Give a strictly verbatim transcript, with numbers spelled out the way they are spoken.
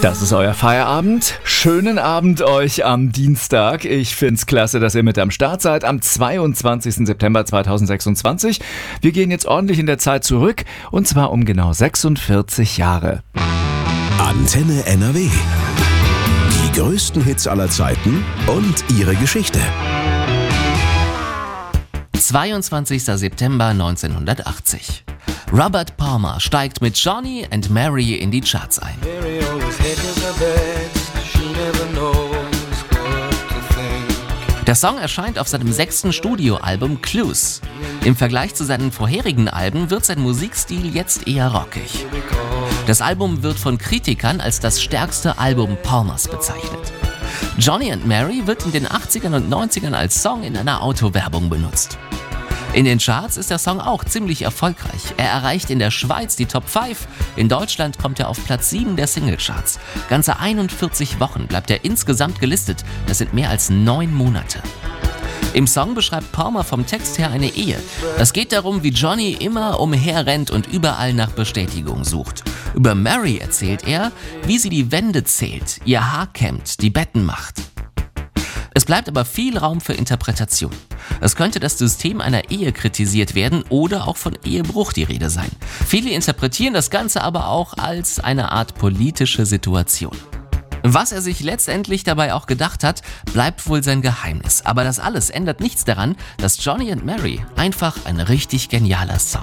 Das ist euer Feierabend. Schönen Abend euch am Dienstag. Ich find's klasse, dass ihr mit am Start seid am zweiundzwanzigsten September zweitausendsechsundzwanzig. Wir gehen jetzt ordentlich in der Zeit zurück und zwar um genau sechsundvierzig Jahre. Antenne N R W. Die größten Hits aller Zeiten und ihre Geschichte. zweiundzwanzigster September neunzehnhundertachtzig. Robert Palmer steigt mit Johnny and Mary in die Charts ein. Der Song erscheint auf seinem sechsten Studioalbum Clues. Im Vergleich zu seinen vorherigen Alben wird sein Musikstil jetzt eher rockig. Das Album wird von Kritikern als das stärkste Album Palmers bezeichnet. Johnny and Mary wird in den achtzigern und neunzigern als Song in einer Autowerbung benutzt. In den Charts ist der Song auch ziemlich erfolgreich. Er erreicht in der Schweiz die Top fünf, in Deutschland kommt er auf Platz sieben der Singlecharts. Ganze einundvierzig Wochen bleibt er insgesamt gelistet, das sind mehr als neun Monate. Im Song beschreibt Palmer vom Text her eine Ehe. Es geht darum, wie Johnny immer umherrennt und überall nach Bestätigung sucht. Über Mary erzählt er, wie sie die Wände zählt, ihr Haar kämmt, die Betten macht. Es bleibt aber viel Raum für Interpretation. Es könnte das System einer Ehe kritisiert werden oder auch von Ehebruch die Rede sein. Viele interpretieren das Ganze aber auch als eine Art politische Situation. Was er sich letztendlich dabei auch gedacht hat, bleibt wohl sein Geheimnis. Aber das alles ändert nichts daran, dass Johnny and Mary einfach ein richtig genialer Song